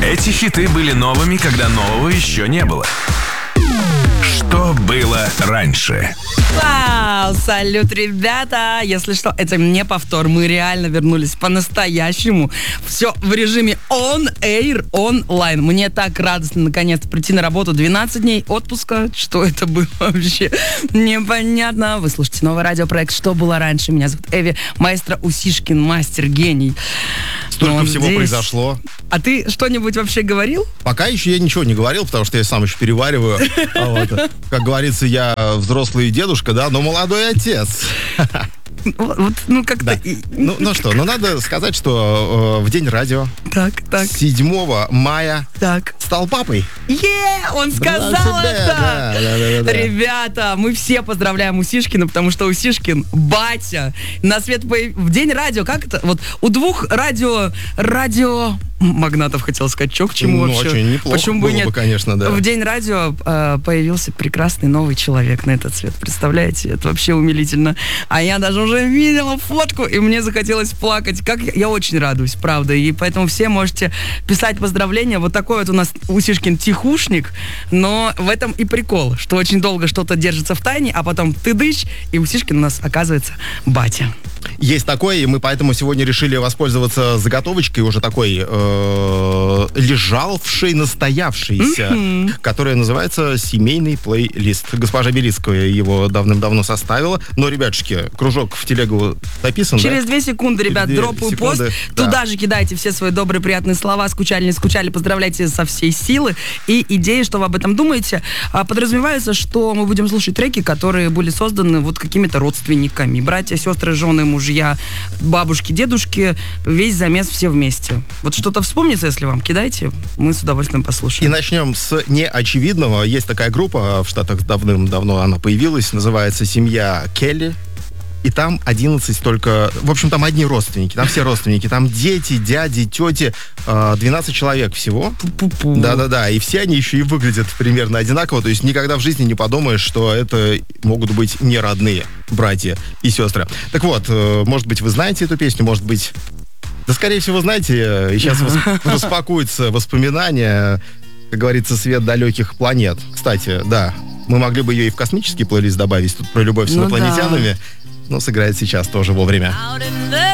Эти хиты были новыми, когда нового еще не было. Что было раньше? Вау, салют, ребята! Если что, это не повтор. Мы реально вернулись по-настоящему. Все в режиме on-air, онлайн. Мне так радостно наконец-то прийти на работу. 12 дней отпуска. Что это было вообще? Непонятно. Вы слушаете новый радиопроект «Что было раньше». Меня зовут Эви, маэстро Усишкин, мастер-гений. Столько всего произошло. А ты что-нибудь вообще говорил? Пока еще я ничего не говорил, потому что я сам еще перевариваю. Как говорится, я взрослый дедушка, да, но молодой отец. Как-то... Ну что, надо сказать, что в день радио 7 мая стал папой. Он сказал это! Ребята, мы все поздравляем Усишкина, потому что Усишкин батя. На свет в день радио, как это? Вот у двух радио магнатов, хотел сказать, к чему вообще? Очень неплохо. Почему бы нет? Конечно, да. В день радио появился прекрасный новый человек на этот свет. Представляете? Это вообще умилительно. А я даже уже видела фотку, и мне захотелось плакать. Я очень радуюсь, правда. И поэтому все можете писать поздравления. Вот такой вот у нас Усишкин тихушник. Но в этом и прикол, что очень долго что-то держится в тайне, а потом ты-дыщ, и Усишкин у нас оказывается батя. Есть такой, и мы поэтому сегодня решили воспользоваться заготовочкой уже такой лежавшей, настоявшейся, которая называется «Семейный плейлист». Госпожа Белицкая его давным-давно составила. Но, ребятушки, кружок в телегу записан, Через 2 секунды, ребят, дропаю пост. Да. Туда же кидайте все свои добрые, приятные слова. Скучали, не скучали, поздравляйте со всей силы. И идеи, что вы об этом думаете. Подразумевается, что мы будем слушать треки, которые были созданы вот какими-то родственниками. Братья, сестры, жены, мужья, бабушки, дедушки. Весь замес все вместе. Вот что-то вспомнится, если вам, кидайте. Мы с удовольствием послушаем. И начнем с неочевидного. Есть такая группа, в Штатах давным-давно она появилась, называется «Семья Келли». И там 11 только... В общем, там одни родственники, там все родственники. Там дети, дяди, тети, 12 человек всего. Да-да-да, и все они еще и выглядят примерно одинаково. То есть никогда в жизни не подумаешь, что это могут быть не родные братья и сестры. Так вот, может быть, вы знаете эту песню, может быть... Да, скорее всего, знаете, и сейчас распакуются воспоминания, как говорится, свет далеких планет. Кстати, да, мы могли бы ее и в космический плейлист добавить, тут про любовь с инопланетянами, но сыграет сейчас тоже вовремя.